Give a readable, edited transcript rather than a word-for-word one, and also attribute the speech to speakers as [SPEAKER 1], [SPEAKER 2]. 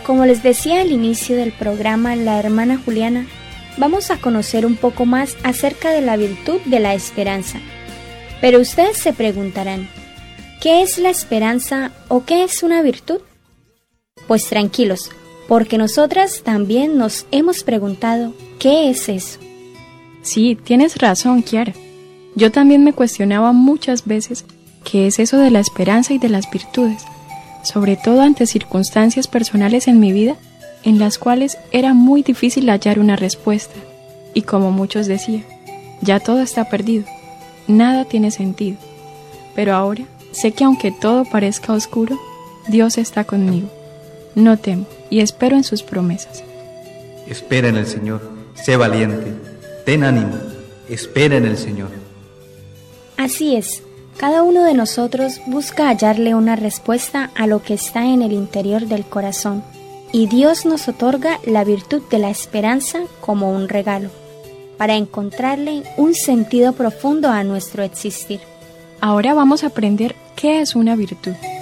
[SPEAKER 1] Como les decía al inicio del programa la hermana Juliana, vamos a conocer un poco más acerca de la virtud de la esperanza. Pero ustedes se preguntarán, ¿qué es la esperanza o qué es una virtud? Pues tranquilos, porque nosotras también nos hemos preguntado, ¿qué es eso?
[SPEAKER 2] Sí, tienes razón, Kiara. Yo también me cuestionaba muchas veces qué es eso de la esperanza y de las virtudes, sobre todo ante circunstancias personales en mi vida en las cuales era muy difícil hallar una respuesta. Y como muchos decían, ya todo está perdido, nada tiene sentido. Pero ahora sé que aunque todo parezca oscuro, Dios está conmigo. No temo y espero en sus promesas.
[SPEAKER 3] Espera en el Señor, sé valiente, ten ánimo, espera en el Señor.
[SPEAKER 1] Así es, cada uno de nosotros busca hallarle una respuesta a lo que está en el interior del corazón, y Dios nos otorga la virtud de la esperanza como un regalo, para encontrarle un sentido profundo a nuestro existir.
[SPEAKER 2] Ahora vamos a aprender qué es una virtud.